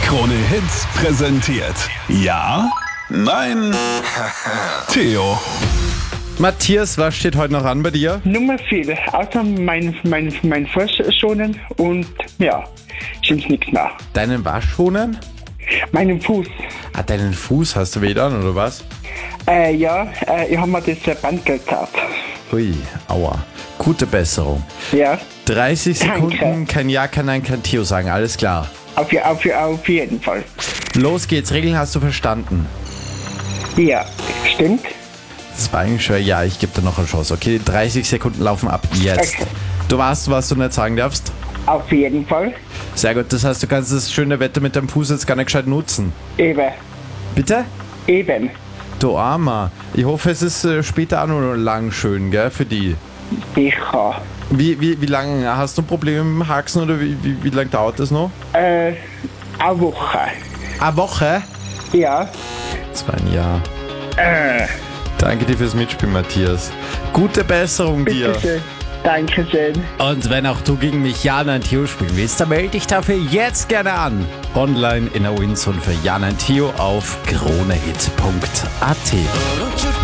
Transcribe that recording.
Krone Hits präsentiert. Ja? Nein? Theo. Matthias, was steht heute noch an bei dir? Nummer 4, außer mein Fuß schonen und ja, stimmt nichts mehr. Deinen was schonen? Meinen Fuß. Ah, deinen Fuß hast du wieder an, oder was? Ja, ich habe mir das Band gekauft. Hui, aua. Gute Besserung. Ja, 30 Danke. Sekunden, kein Ja, kein Nein, kein Theo sagen, alles klar. auf jeden Fall. Los geht's, Regeln hast du verstanden. Ja, stimmt. Das war eigentlich schon, ja, ich gebe dir noch eine Chance. Okay, 30 Sekunden laufen ab jetzt. Okay. Du weißt, was du nicht sagen darfst? Auf jeden Fall. Sehr gut, das heißt, du kannst das schöne Wetter mit deinem Fuß jetzt gar nicht gescheit nutzen. Eben. Bitte? Eben. Du Armer. Ich hoffe, es ist später auch noch lang schön, gell, für die. Sicher. Wie lange hast du Probleme mit dem Haxen oder wie lange dauert das noch? Eine Woche. Eine Woche? Ja. Das war ein Jahr. Danke dir fürs Mitspielen, Matthias. Gute Besserung dir. Bitteschön. Dankeschön. Und wenn auch du gegen mich Ja, Nein, Theo spielen willst, dann melde dich dafür jetzt gerne an. Online in der Winzone für Ja, Nein, Theo auf kronehit.at.